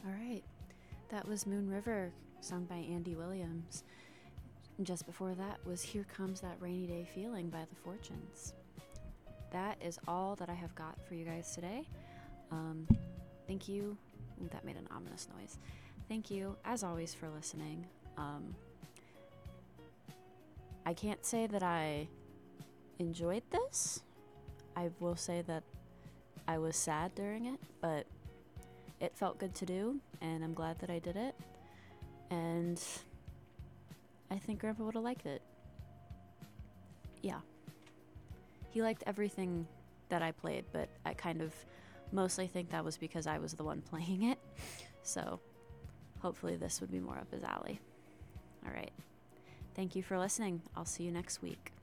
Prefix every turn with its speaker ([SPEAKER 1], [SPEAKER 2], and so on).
[SPEAKER 1] All right. That was Moon River, sung by Andy Williams. And just before that was Here Comes That Rainy Day Feeling by The Fortunes. That is all that I have got for you guys today. Thank you. Ooh, that made an ominous noise. Thank you, as always, for listening. I can't say that I enjoyed this. I will say that I was sad during it, but it felt good to do, and I'm glad that I did it. And I think Grandpa would have liked it. Yeah. He liked everything that I played, but I kind of mostly think that was because I was the one playing it. So hopefully this would be more up his alley. All right. Thank you for listening. I'll see you next week.